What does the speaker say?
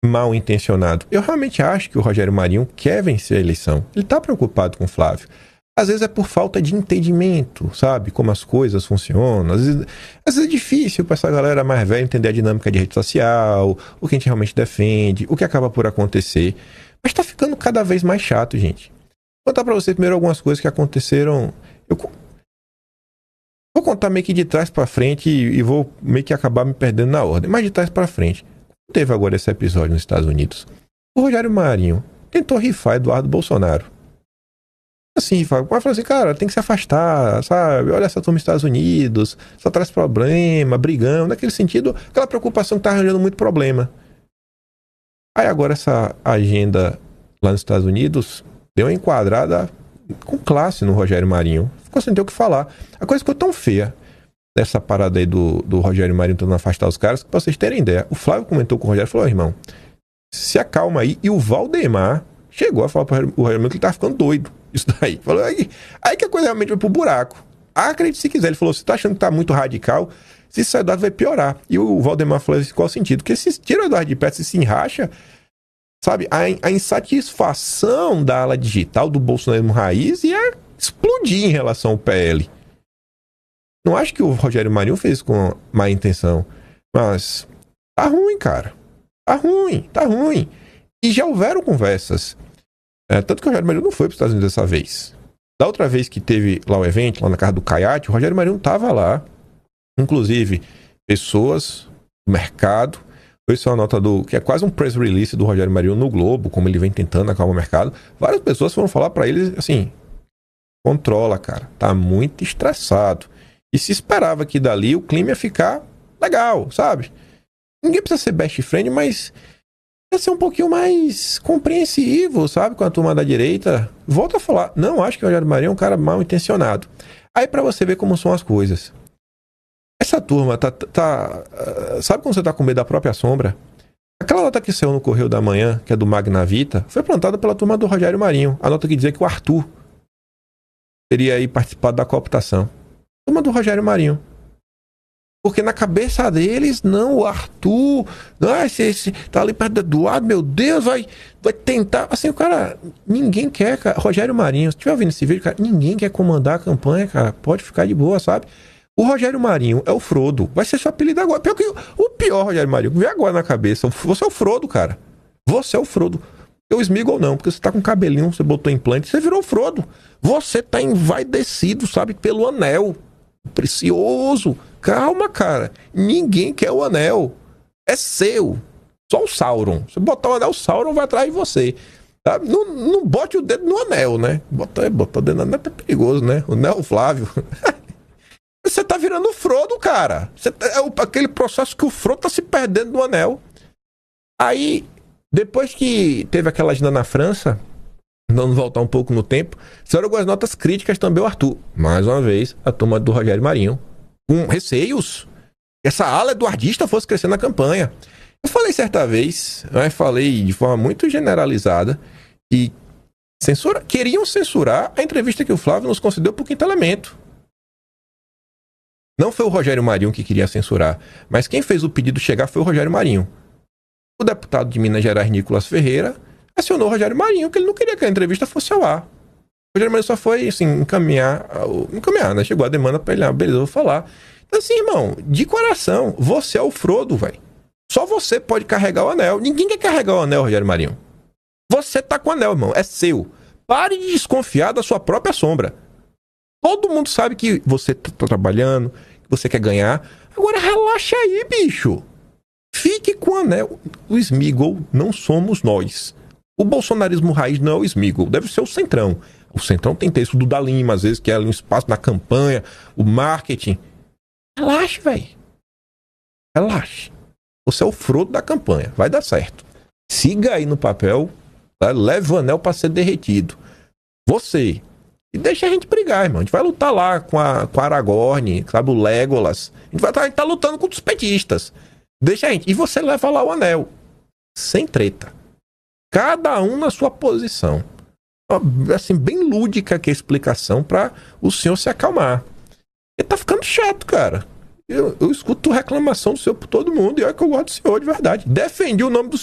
mal intencionado. Eu realmente acho que o Rogério Marinho quer vencer a eleição. Ele tá preocupado com o Flávio. Às vezes é por falta de entendimento, sabe? Como as coisas funcionam. Às vezes é difícil para essa galera mais velha entender a dinâmica de rede social, o que a gente realmente defende, o que acaba por acontecer. Mas tá ficando cada vez mais chato, gente. Vou contar para vocês primeiro algumas coisas que aconteceram. Vou contar meio que de trás para frente e vou meio que acabar me perdendo na ordem. Mas de trás para frente. Teve agora esse episódio nos Estados Unidos. O Rogério Marinho tentou rifar Eduardo Bolsonaro. Assim, vai falar assim, cara, tem que se afastar, sabe? Olha essa turma dos Estados Unidos, só traz problema, brigão, naquele sentido, aquela preocupação que tá arranjando muito problema. Aí agora essa agenda lá nos Estados Unidos deu uma enquadrada com classe no Rogério Marinho. Ficou sem ter o que falar. A coisa ficou tão feia dessa parada aí do Rogério Marinho tentando afastar os caras, que pra vocês terem ideia, o Flávio comentou com o Rogério e falou, irmão, se acalma aí. E o Valdemar chegou a falar pro Rogério Marinho que ele tava ficando doido. Isso daí. Falou, aí que a coisa realmente vai pro buraco. Acredite se quiser. Ele falou, você tá achando que tá muito radical? Se isso Eduardo vai piorar. E o Valdemar falou isso, qual sentido? Porque se tira o Eduardo de perto, se enracha, sabe, a insatisfação da ala digital do bolsonarismo raiz ia explodir em relação ao PL. Não acho que o Rogério Marinho fez com má intenção, mas tá ruim, cara. Tá ruim. E já houveram conversas. Tanto que o Rogério Marinho não foi para os Estados Unidos dessa vez. Da outra vez que teve lá o evento, lá na casa do Caiate, o Rogério Marinho estava lá. Inclusive, pessoas do mercado. Foi só a nota que é quase um press release do Rogério Marinho no Globo, como ele vem tentando acalmar o mercado. Várias pessoas foram falar para ele assim, controla, cara. Tá muito estressado. E se esperava que dali o clima ia ficar legal, sabe? Ninguém precisa ser best friend, mas ia ser um pouquinho mais compreensivo, sabe? Com a turma da direita. Volto a falar, não acho que o Rogério Marinho é um cara mal intencionado. Aí pra você ver como são as coisas. Essa turma sabe quando você tá com medo da própria sombra? Aquela nota que saiu no Correio da Manhã, que é do Magna Vita, foi plantada pela turma do Rogério Marinho. A nota que dizia que o Arthur teria aí participado da cooptação. Turma do Rogério Marinho. Porque na cabeça deles, não, o Arthur, não, esse tá ali perto do Eduardo, meu Deus, vai tentar. Assim, o cara, ninguém quer, cara. Rogério Marinho, se estiver ouvindo esse vídeo, cara, ninguém quer comandar a campanha, cara. Pode ficar de boa, sabe? O Rogério Marinho é o Frodo. Vai ser seu apelido agora. O pior, Rogério Marinho, vem agora na cabeça. Você é o Frodo, cara. Você é o Frodo. Eu Sméagol não, porque você tá com cabelinho, você botou implante, você virou o Frodo. Você tá envaidecido, sabe, pelo anel. Precioso. Calma, cara. Ninguém quer o anel. É seu. Só o Sauron. Se botar o anel, o Sauron vai atrás de você. Tá? Não bote o dedo no anel, né? Botar o dedo no anel é perigoso, né? O anel Flávio. Você tá virando o Frodo, cara. Aquele processo que o Frodo tá se perdendo no anel. Aí, depois que teve aquela agenda na França, vamos voltar um pouco no tempo, saíram algumas notas críticas também ao Arthur. Mais uma vez, a turma do Rogério Marinho. Com receios que essa ala eduardista fosse crescer na campanha. Eu falei certa vez, falei de forma muito generalizada, que queriam censurar a entrevista que o Flávio nos concedeu por Quinto Elemento. Não foi o Rogério Marinho que queria censurar, mas quem fez o pedido chegar foi o Rogério Marinho. O deputado de Minas Gerais, Nicolas Ferreira, acionou o Rogério Marinho, que ele não queria que a entrevista fosse ao ar. O Rogério Marinho só foi, assim, encaminhar, né? Chegou a demanda pra ele, beleza, eu vou falar. Então, assim, irmão, de coração, você é o Frodo, velho. Só você pode carregar o anel. Ninguém quer carregar o anel, Rogério Marinho. Você tá com o anel, irmão, é seu. Pare de desconfiar da sua própria sombra. Todo mundo sabe que você tá trabalhando, que você quer ganhar. Agora relaxa aí, bicho. Fique com o anel. O Sméagol não somos nós. O bolsonarismo raiz não é o Sméagol, deve ser o Centrão. O Centrão tem texto do Dalima, às vezes, que é ali um espaço na campanha, o marketing. Relaxe, velho. Relaxe. Você é o Frodo da campanha. Vai dar certo. Siga aí no papel, tá? Leve o anel para ser derretido. Você. E deixa a gente brigar, irmão. A gente vai lutar lá com a Aragorn, sabe, o Legolas. A gente tá lutando contra os petistas. Deixa a gente. E você leva lá o anel. Sem treta. Cada um na sua posição. Assim, bem lúdica que é a explicação para o senhor se acalmar. Ele tá ficando chato, cara. Eu escuto reclamação do senhor por todo mundo e olha que eu gosto do senhor de verdade. Defendi o nome do